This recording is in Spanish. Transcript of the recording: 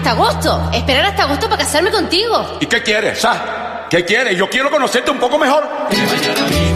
hasta agosto. Esperar hasta agosto para casarme contigo. ¿Y qué quieres, ah? ¿Qué quieres? Yo quiero conocerte un poco mejor.